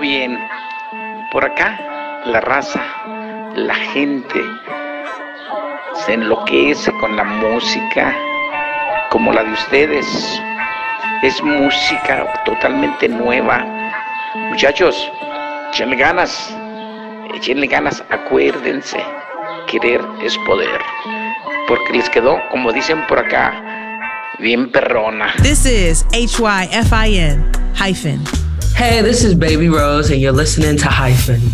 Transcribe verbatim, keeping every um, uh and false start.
bien. Por acá, la raza, la gente se enloquece con la música como la de ustedes. Es música totalmente nueva. Muchachos, échenle ganas, échenle ganas, acuérdense, querer es poder. Porque les quedó, como dicen por acá, bien perrona. This is H Y F I N hyphen. Hey, this is Baby Rose, and you're listening to Hyphen.